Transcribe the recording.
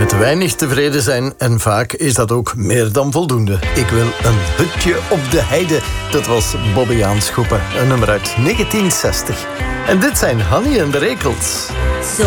Met weinig tevreden zijn en vaak is dat ook meer dan voldoende. Ik wil een hutje op de heide. Dat was Bobby Aanschoepen, een nummer uit 1960. En dit zijn Hanny en de Rekels.